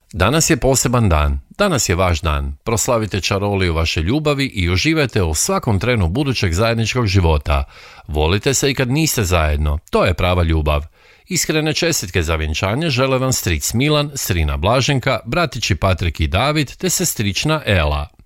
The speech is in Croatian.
Danas je poseban dan. Danas je vaš dan. Proslavite čaroliju vaše ljubavi i uživajte u svakom trenu budućeg zajedničkog života. Volite se i kad niste zajedno. To je prava ljubav. Iskrene čestitke za vjenčanje žele vam stric Milan, strina Blaženka, bratići Patrik i David te sestrična Ela.